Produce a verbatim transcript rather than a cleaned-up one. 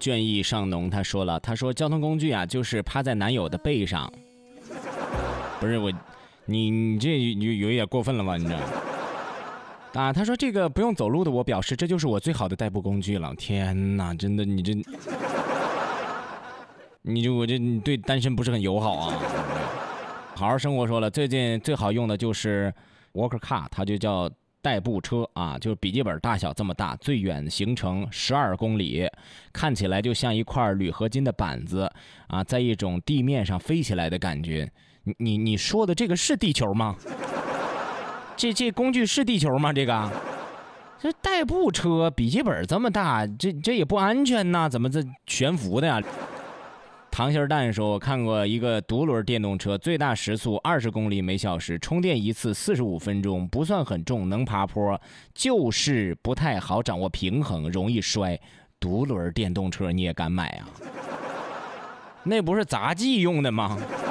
倦意尚浓，他说了，他说交通工具啊，就是趴在男友的背上。不是我，你你这有有一点过分了吧？你这啊，他说这个不用走路的，我表示这就是我最好的代步工具了。天哪，真的，你这，你这我这你对单身不是很友好啊。好好生活说了，最近最好用的就是 Walker Car， 它就叫代步车啊，就是笔记本大小这么大，最远行程十二公里，看起来就像一块铝合金的板子啊，在一种地面上飞起来的感觉。你你你说的这个是地球吗？这这工具是地球吗？这个这代步车笔记本这么大，这这也不安全呐，怎么这悬浮的呀？糖心蛋说，我看过一个独轮电动车，最大时速二十公里每小时，充电一次四十五分钟，不算很重，能爬坡，就是不太好掌握平衡，容易摔。独轮电动车你也敢买啊？那不是杂技用的吗？